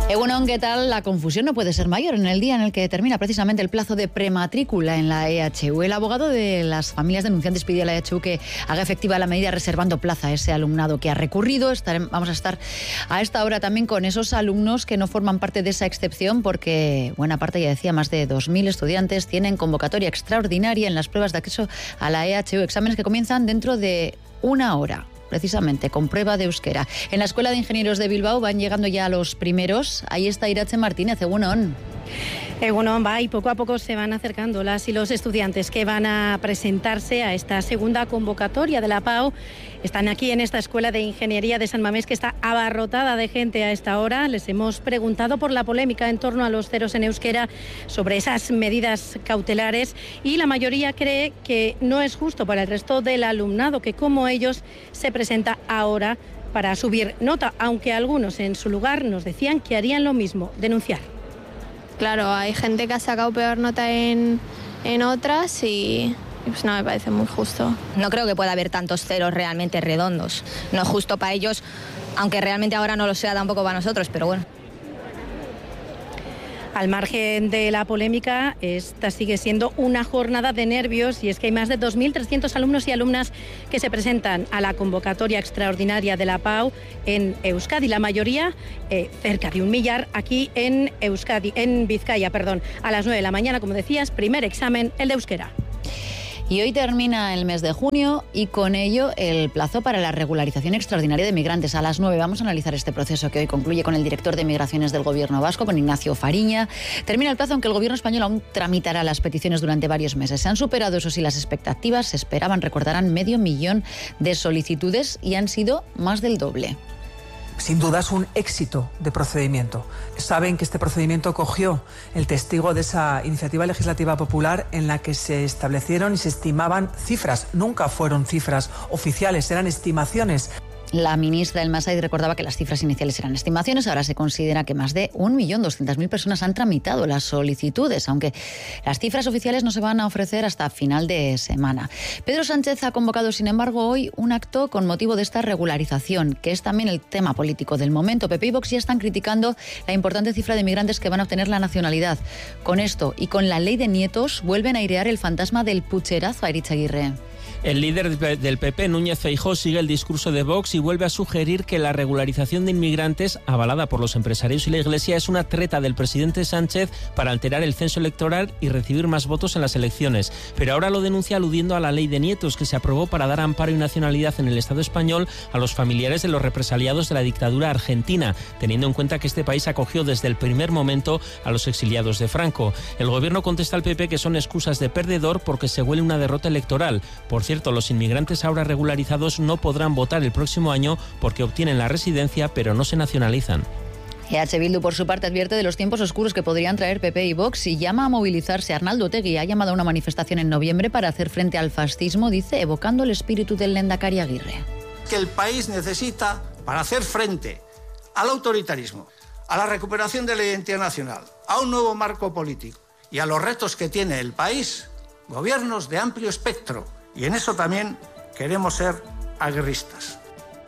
Egunon, ¿qué tal? La confusión no puede ser mayor en el día en el que termina precisamente el plazo de prematrícula en la EHU. El abogado de las familias denunciantes pidió a la EHU que haga efectiva la medida reservando plaza a ese alumnado que ha recurrido. Vamos a estar a esta hora también con esos alumnos que no forman parte de esa excepción porque buena parte, ya decía, más de 2.000 estudiantes tienen convocatoria extraordinaria en las pruebas de acceso a la EHU. Exámenes que comienzan dentro de una hora. Precisamente, con prueba de euskera. En la Escuela de Ingenieros de Bilbao van llegando ya los primeros. Ahí está Irache Martínez, egunon. Egunon, va, y poco a poco se van acercando las y los estudiantes que van a presentarse a esta segunda convocatoria de la PAU. Están aquí en esta Escuela de Ingeniería de San Mamés, que está abarrotada de gente a esta hora. Les hemos preguntado por la polémica en torno a los ceros en euskera, sobre esas medidas cautelares, y la mayoría cree que no es justo para el resto del alumnado, que como ellos se presenta ahora para subir nota, aunque algunos en su lugar nos decían que harían lo mismo, denunciar. Claro, hay gente que ha sacado peor nota en otras y pues no me parece muy justo. No creo que pueda haber tantos ceros realmente redondos. No es justo para ellos, aunque realmente ahora no lo sea tampoco para nosotros, pero bueno. Al margen de la polémica, esta sigue siendo una jornada de nervios, y es que hay más de 2.300 alumnos y alumnas que se presentan a la convocatoria extraordinaria de la PAU en Euskadi. La mayoría, cerca de 1 millar, aquí en Vizcaya. A las 9 de la mañana, como decías, primer examen, el de euskera. Y hoy termina el mes de junio y con ello el plazo para la regularización extraordinaria de migrantes. A las 9 vamos a analizar este proceso que hoy concluye con el director de Migraciones del Gobierno vasco, con Ignacio Fariña. Termina el plazo, aunque el Gobierno español aún tramitará las peticiones durante varios meses. Se han superado, eso sí, las expectativas. Se esperaban, recordarán, 500.000 de solicitudes y han sido más del doble. Sin duda es un éxito de procedimiento. Saben que este procedimiento cogió el testigo de esa iniciativa legislativa popular en la que se establecieron y se estimaban cifras. Nunca fueron cifras oficiales, eran estimaciones. La ministra del Masai recordaba que las cifras iniciales eran estimaciones. Ahora se considera que más de 1.200.000 personas han tramitado las solicitudes, aunque las cifras oficiales no se van a ofrecer hasta final de semana. Pedro Sánchez ha convocado, sin embargo, hoy un acto con motivo de esta regularización, que es también el tema político del momento. PP y Vox ya están criticando la importante cifra de migrantes que van a obtener la nacionalidad. Con esto y con la ley de nietos vuelven a airear el fantasma del pucherazo, a Iritz Aguirre. El líder del PP, Núñez Feijóo, sigue el discurso de Vox y vuelve a sugerir que la regularización de inmigrantes, avalada por los empresarios y la Iglesia, es una treta del presidente Sánchez para alterar el censo electoral y recibir más votos en las elecciones. Pero ahora lo denuncia aludiendo a la ley de nietos, que se aprobó para dar amparo y nacionalidad en el Estado español a los familiares de los represaliados de la dictadura argentina, teniendo en cuenta que este país acogió desde el primer momento a los exiliados de Franco. El gobierno contesta al PP que son excusas de perdedor porque se huele una derrota electoral. Por cierto, los inmigrantes ahora regularizados no podrán votar el próximo año porque obtienen la residencia pero no se nacionalizan. EH Bildu, por su parte, advierte de los tiempos oscuros que podrían traer PP y Vox y llama a movilizarse. Arnaldo Otegi ha llamado a una manifestación en noviembre para hacer frente al fascismo, dice, evocando el espíritu del Lehendakari Aguirre. Que el país necesita, para hacer frente al autoritarismo, a la recuperación de la identidad nacional, a un nuevo marco político y a los retos que tiene el país, gobiernos de amplio espectro. Y en eso también queremos ser aguerristas.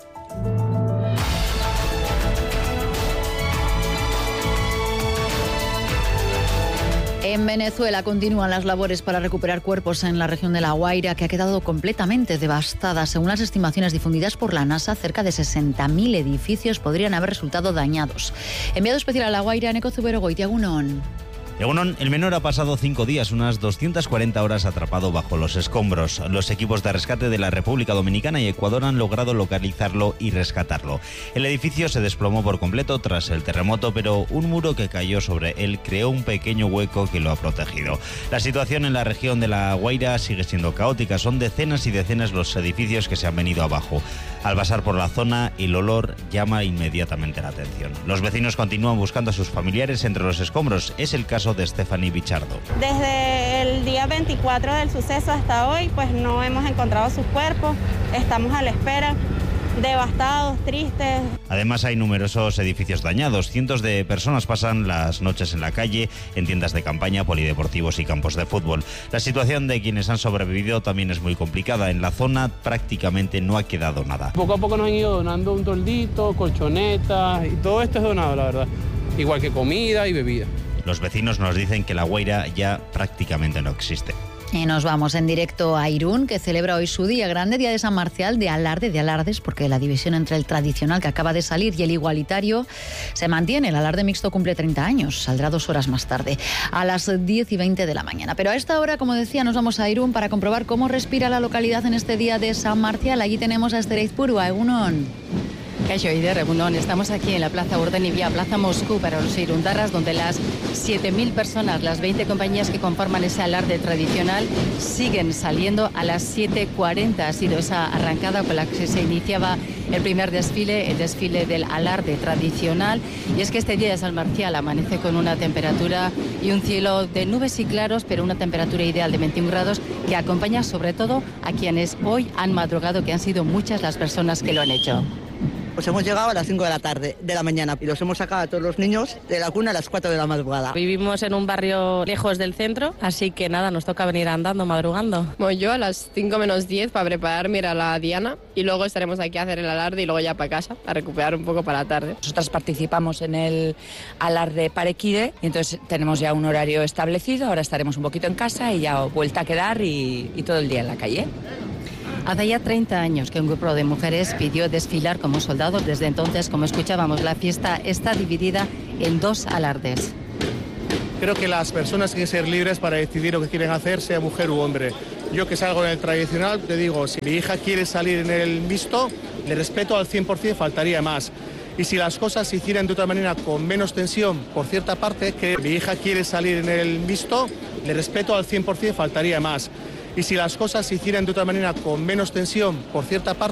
En Venezuela continúan las labores para recuperar cuerpos en la región de La Guaira, que ha quedado completamente devastada. Según las estimaciones difundidas por la NASA, cerca de 60.000 edificios podrían haber resultado dañados. Enviado especial a La Guaira, Neko Zubero Goitiagunon. Egunon, el menor ha pasado 5 días, unas 240 horas atrapado bajo los escombros. Los equipos de rescate de la República Dominicana y Ecuador han logrado localizarlo y rescatarlo. El edificio se desplomó por completo tras el terremoto, pero un muro que cayó sobre él creó un pequeño hueco que lo ha protegido. La situación en la región de La Guaira sigue siendo caótica. Son decenas y decenas los edificios que se han venido abajo. Al pasar por la zona, el olor llama inmediatamente la atención. Los vecinos continúan buscando a sus familiares entre los escombros. Es el caso de Stephanie Bichardo. Desde el día 24 del suceso hasta hoy, pues no hemos encontrado sus cuerpos. Estamos a la espera, devastados, tristes. Además hay numerosos edificios dañados. Cientos de personas pasan las noches en la calle, en tiendas de campaña, polideportivos y campos de fútbol. La situación de quienes han sobrevivido también es muy complicada. En la zona prácticamente no ha quedado nada. Poco a poco nos han ido donando un toldito, colchonetas y todo esto es donado, la verdad. igual que comida y bebida. Los vecinos nos dicen que la Guaira ya prácticamente no existe. Y nos vamos en directo a Irún, que celebra hoy su día grande, Día de San Marcial, de alardes, porque la división entre el tradicional que acaba de salir y el igualitario se mantiene. El alarde mixto cumple 30 años, saldrá 2 horas más tarde, a las 10:20 de la mañana. Pero a esta hora, como decía, nos vamos a Irún para comprobar cómo respira la localidad en este Día de San Marcial. Allí tenemos a Esther Aizpurua, Egunon. Kaixo Eider, Egunon, estamos aquí en la Plaza Urdenibia, Plaza Moscú para los irundarras, donde las 7.000 personas, las 20 compañías que conforman ese alarde tradicional, siguen saliendo a las 7:40. Ha sido esa arrancada con la que se iniciaba el primer desfile, el desfile del alarde tradicional. Y es que este día de San Marcial amanece con una temperatura y un cielo de nubes y claros, pero una temperatura ideal de 21 grados que acompaña sobre todo a quienes hoy han madrugado, que han sido muchas las personas que lo han hecho. Pues hemos llegado a las 5 de la mañana y los hemos sacado a todos los niños de la cuna a las 4 de la madrugada. Vivimos en un barrio lejos del centro, así que nada, nos toca venir andando, madrugando. Bueno, yo a las 5 menos 10 para prepararme ir a la Diana y luego estaremos aquí a hacer el alarde y luego ya para casa a recuperar un poco para la tarde. Nosotras participamos en el alarde Parequide y entonces tenemos ya un horario establecido, ahora estaremos un poquito en casa y ya vuelta a quedar y todo el día en la calle. Hace ya 30 años que un grupo de mujeres pidió desfilar como soldados. Desde entonces, como escuchábamos, la fiesta está dividida en 2 alardes. Creo que las personas tienen que ser libres para decidir lo que quieren hacer, sea mujer u hombre. Yo que salgo en el tradicional, te digo, si mi hija quiere salir en el mixto, le respeto al 100%, faltaría más. Y si las cosas se hicieran de otra manera, con menos tensión, por cierta parte, que mi hija quiere salir en el mixto, le respeto al 100%, faltaría más. Y si las cosas se hicieran de otra manera, con menos tensión, por cierta parte,